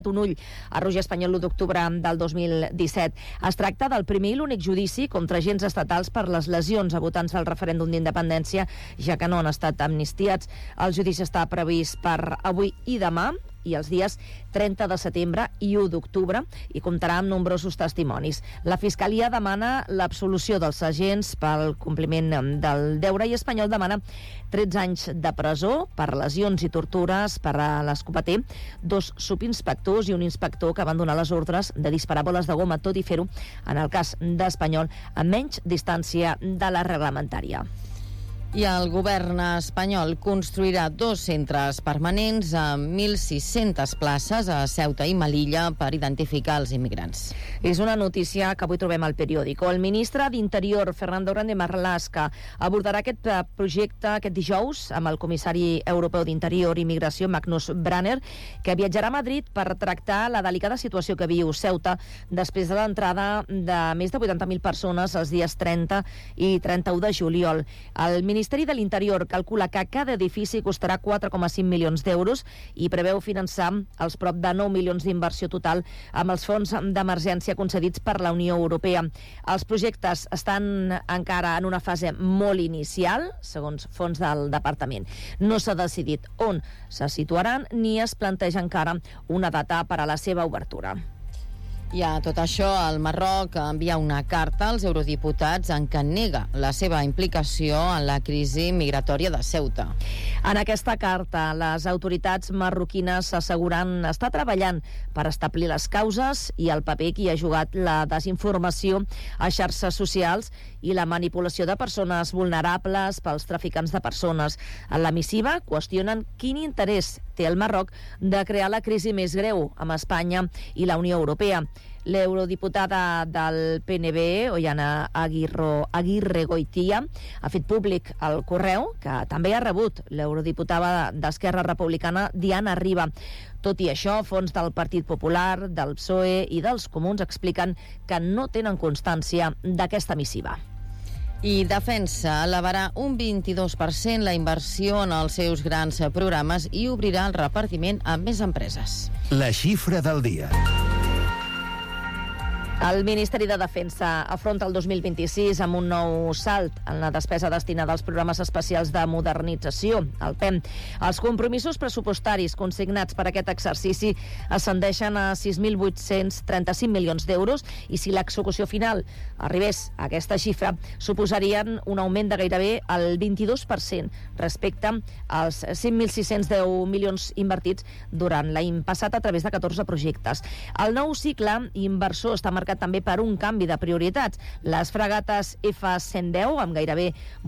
un ull a Roger Espanyol l'1 d'octubre del 2017. Es tracta del primer i l'únic judici contra agents estatals per les lesions a votants del referèndum d'independència, ja que no han estat amnistiats. El judici està previst per avui i demà, i els dies 30 de setembre i 1 d'octubre, i comptarà amb nombrosos testimonis. La Fiscalia demana l'absolució dels agents pel compliment del deure i Espanyol demana 13 anys de presó per lesions i tortures per a l'escopeter, 2 subinspectors i un inspector que van donar les ordres de disparar boles de goma, tot i fer-ho, en el cas d'Espanyol, a menys distància de la reglamentària. I el govern espanyol construirà 2 centres permanents amb 1.600 places a Ceuta i Melilla per identificar els immigrants. És una notícia que avui trobem al periòdico. El ministre d'Interior, Fernando Grande Marlaska, abordarà aquest projecte aquest dijous amb el comissari europeu d'Interior i Migració, Magnus Branner, que viatjarà a Madrid per tractar la delicada situació que viu Ceuta després de l'entrada de més de 80.000 persones els dies 30 i 31 de juliol. El Ministeri de l'Interior calcula que cada edifici costarà 4,5 milions d'euros i preveu finançar els prop de 9 milions d'inversió total amb els fons d'emergència concedits per la Unió Europea. Els projectes estan encara en una fase molt inicial, segons fons del departament. No s'ha decidit on se situaran ni es planteja encara una data per a la seva obertura. I a tot això, el Marroc envia una carta als eurodiputats en què nega la seva implicació en la crisi migratòria de Ceuta. En aquesta carta, les autoritats marroquines asseguren estar treballant per establir les causes i el paper que hi ha jugat la desinformació a xarxes socials i la manipulació de persones vulnerables pels traficants de persones. En la missiva qüestionen quin interès té el Marroc de crear la crisi més greu amb Espanya i la Unió Europea. L'eurodiputada del PNB, Oiana Aguirre-Goitia, ha fet públic el correu que també ha rebut l'eurodiputada d'Esquerra Republicana, Diana Riba. Tot i això, fons del Partit Popular, del PSOE i dels Comuns expliquen que no tenen constància d'aquesta missiva. I Defensa elevarà un 22% la inversió en els seus grans programes i obrirà el repartiment a més empreses. La xifra del dia. El Ministeri de Defensa afronta el 2026 amb un nou salt en la despesa destinada als programes especials de modernització, el PEM. Els compromisos pressupostaris consignats per aquest exercici ascendeixen a 6.835 milions d'euros i si l'execució final arribés a aquesta xifra, suposarien un augment de gairebé el 22% respecte als 5.610 milions invertits durant l'any passat a través de 14 projectes. El nou cicle inversor està marcat també per un canvi de prioritats. Les fragates F-110, amb gairebé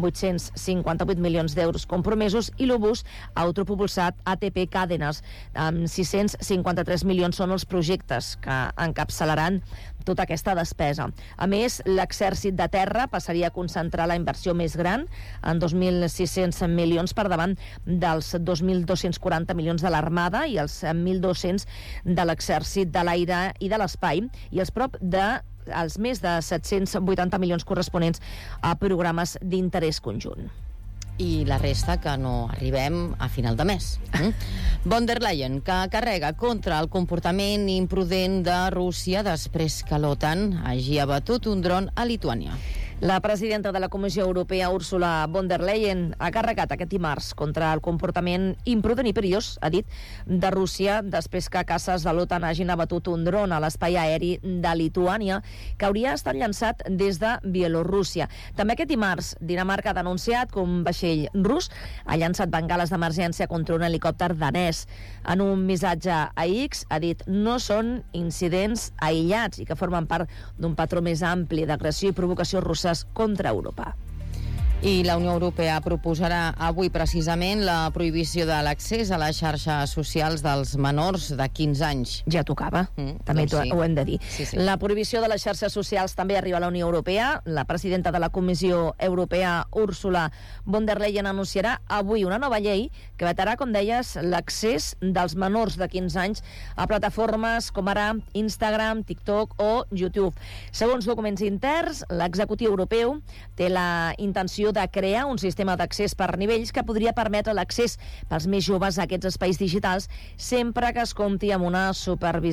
858 milions d'euros compromesos, i l'obús autopropulsat ATP Càdenes, amb 653 milions són els projectes que encapçalaran tota aquesta despesa. A més, l'exèrcit de terra passaria a concentrar la inversió més gran, en 2.600 milions per davant dels 2.240 milions de l'Armada i els 1.200 de l'exèrcit de l'aire i de l'espai, i els prop els més de 780 milions corresponents a programes d'interès conjunt. I la resta que no arribem a final de mes. Von der Leyen, que carrega contra el comportament imprudent de Rússia després que l'OTAN hagi abatut un dron a Lituània. La presidenta de la Comissió Europea, Ursula von der Leyen, ha carregat aquest dimarts contra el comportament imprudent i perillós, ha dit, de Rússia després que caces de l'OTAN hagin abatut un dron a l'espai aeri de Lituània que hauria estat llançat des de Bielorússia. També aquest dimarts, Dinamarca ha denunciat que un vaixell rus ha llançat bengales d'emergència contra un helicòpter danès. En un missatge a X ha dit no són incidents aïllats i que formen part d'un patró més ampli d'agressió i provocació russes contra Europa. I la Unió Europea proposarà avui precisament la prohibició de l'accés a les xarxes socials dels menors de 15 anys. Ja tocava, també doncs sí. Ho hem de dir. Sí. La prohibició de les xarxes socials també arriba a la Unió Europea. La presidenta de la Comissió Europea, Ursula von der Leyen, anunciarà avui una nova llei que vetarà, com deies, l'accés dels menors de 15 anys a plataformes com ara Instagram, TikTok o YouTube. Segons documents interns, l'executiu europeu té la intenció de crear un sistema d'accés per nivells que podria permetre l'accés pels més joves a aquests espais digitals sempre que es compti amb una supervisió